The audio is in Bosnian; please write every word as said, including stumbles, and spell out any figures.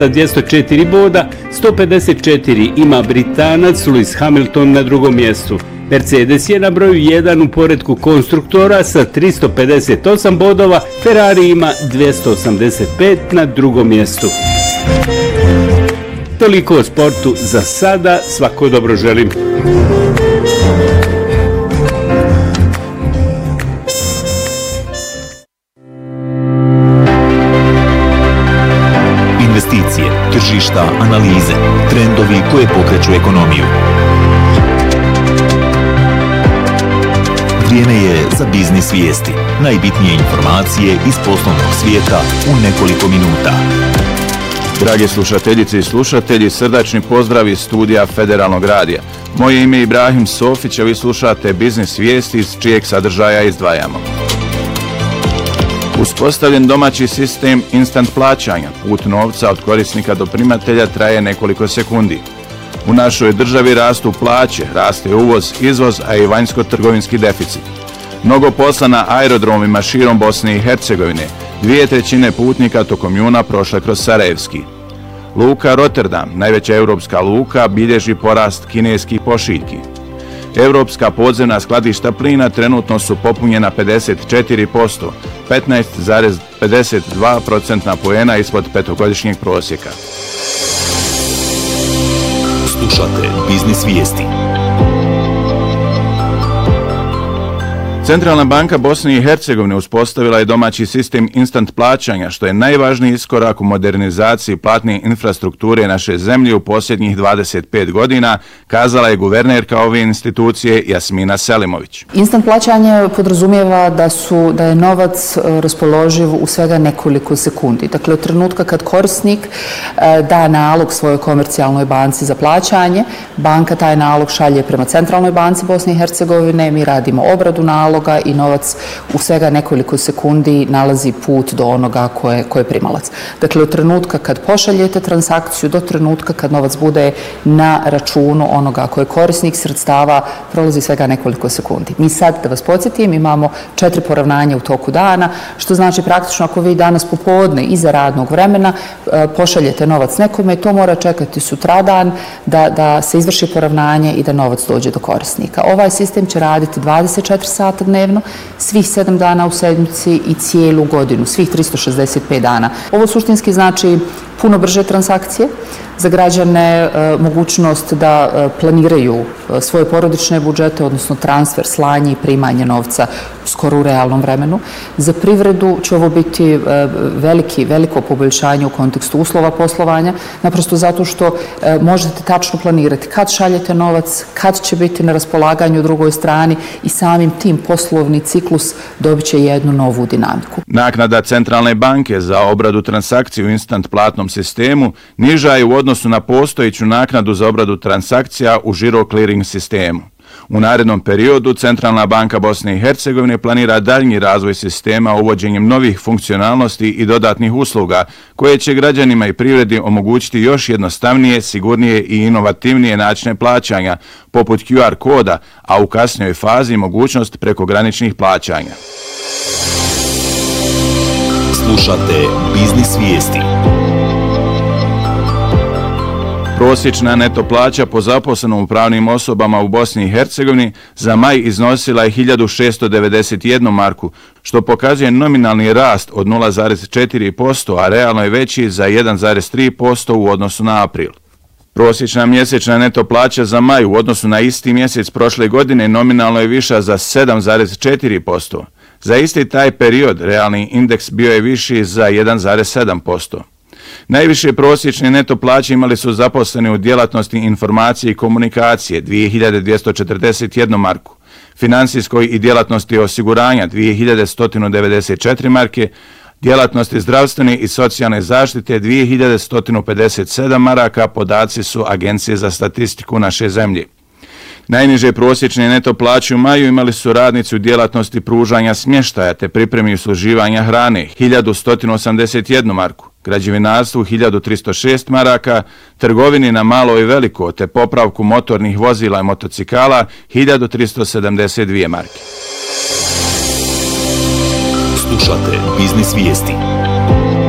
dvjesto četiri boda, sto pedeset četiri ima Britanac Lewis Hamilton na drugom mjestu. Mercedes je na broju jedan u poretku konstruktora sa tristo pedeset osam bodova, Ferrari ima dvjesto osamdeset pet na drugom mjestu. Toliko o sportu za sada, svako dobro želim. Investicije, tržišta, analize, trendovi koje pokreću ekonomiju. Vrijeme je za Biznis vijesti. Najbitnije informacije iz poslovnog svijeta u nekoliko minuta. Drage slušateljice i slušatelji, srdačni pozdrav iz studija Federalnog radija. Moje ime je Ibrahim Sofić, a vi slušate Biznis vijesti iz čijeg sadržaja izdvajamo. Uspostavljen domaći sistem instant plaćanja. Put novca od korisnika do primatelja traje nekoliko sekundi. U našoj državi rastu plaće, raste uvoz, izvoz, a i vanjsko-trgovinski deficit. Mnogo posla na aerodromima širom Bosne i Hercegovine. Dvije trećine putnika tokom juna prošle kroz Sarajevski. Luka Rotterdam, najveća europska luka, bilježi porast kineskih pošiljki. Europska podzemna skladišta plina trenutno su popunjena pedeset četiri posto, petnaest zarez pedeset dva procentna poena ispod petogodišnjeg prosjeka. Slušate Biznis vijesti. Centralna banka Bosne i Hercegovine uspostavila je domaći sistem instant plaćanja, što je najvažniji iskorak u modernizaciji platne infrastrukture naše zemlje u posljednjih dvadeset pet godina, kazala je guvernerka ove institucije Jasmina Selimović. Instant plaćanje podrazumijeva da su da je novac raspoloživ u svega nekoliko sekundi. Dakle, od trenutka kad korisnik da nalog svojoj komercijalnoj banci za plaćanje, banka taj nalog šalje prema Centralnoj banci Bosne i Hercegovine, mi radimo obradu naloga i novac u svega nekoliko sekundi nalazi put do onoga ko je, ko je primalac. Dakle, od trenutka kad pošaljete transakciju do trenutka kad novac bude na računu onoga ko je korisnik sredstava prolazi svega nekoliko sekundi. Mi sad, da vas podsjetim, imamo četiri poravnanja u toku dana, što znači praktično ako vi danas popodne iza radnog vremena pošaljete novac nekome, to mora čekati sutradan da, da se izvrši poravnanje i da novac dođe do korisnika. Ovaj sistem će raditi dvadeset četiri sata dnevno, svih sedam dana u sedmici i cijelu godinu, svih tristo šezdeset pet dana. Ovo suštinski znači puno brže transakcije, za građane e, mogućnost da e, planiraju e, svoje porodične budžete, odnosno transfer, slanje i primanje novca skoro u realnom vremenu. Za privredu će ovo biti e, veliki, veliko poboljšanje u kontekstu uslova poslovanja, naprosto zato što e, možete tačno planirati kad šaljete novac, kad će biti na raspolaganju u drugoj strani i samim tim poslovni ciklus dobit će jednu novu dinamiku. Naknada Centralne banke za obradu transakciju u instant platnom sistemu niža je u odnosu na postojeću naknadu za obradu transakcija u žiro clearing sistemu. U narednom periodu Centralna banka Bosne i Hercegovine planira daljnji razvoj sistema uvođenjem novih funkcionalnosti i dodatnih usluga koje će građanima i privredi omogućiti još jednostavnije, sigurnije i inovativnije načine plaćanja, poput Q R koda, a u kasnijoj fazi mogućnost prekograničnih plaćanja. Slušate Biznis vijesti. Prosječna neto plaća po zaposlenom u pravnim osobama u Bosni i Hercegovini za maj iznosila je hiljadu šesto devedeset jednu marku, što pokazuje nominalni rast od nula zarez četiri posto, a realno je veći za jedan zarez tri posto u odnosu na april. Prosječna mjesečna neto plaća za maj u odnosu na isti mjesec prošle godine nominalno je viša za sedam zarez četiri posto. Za isti taj period realni indeks bio je viši za jedan zarez sedam posto. Najviše prosječne neto plaće imali su zaposleni u djelatnosti informacije i komunikacije dvije hiljade dvjesto četrdeset jednu marku, financijskoj i djelatnosti osiguranja dvije hiljade sto devedeset četiri marke, djelatnosti zdravstvene i socijalne zaštite dvije hiljade sto pedeset sedam maraka, podaci su Agencije za statistiku naše zemlje. Najniže prosječne neto plaće u maju imali su radnici u djelatnosti pružanja smještaja te pripremi i usluživanja hrane hiljadu sto osamdeset jednu marku, građevinarstvu hiljadu tristo šest maraka, trgovini na malo i veliko te popravku motornih vozila i motocikala hiljadu tristo sedamdeset dvije marke. Slušate Biznis vijesti.